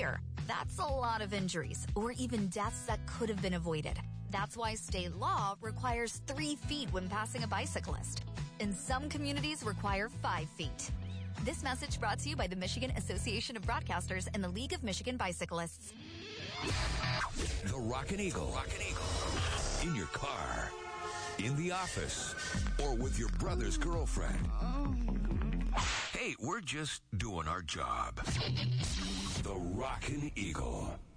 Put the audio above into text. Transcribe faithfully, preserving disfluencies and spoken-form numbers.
year. That's a lot of injuries, or even deaths that could have been avoided. That's why state law requires three feet when passing a bicyclist. And some communities require five feet. This message brought to you by the Michigan Association of Broadcasters and the League of Michigan Bicyclists. The Rockin' Eagle. Rockin' Eagle. In your car, in the office, or with your brother's girlfriend. Hey, we're just doing our job. The Rockin' Eagle.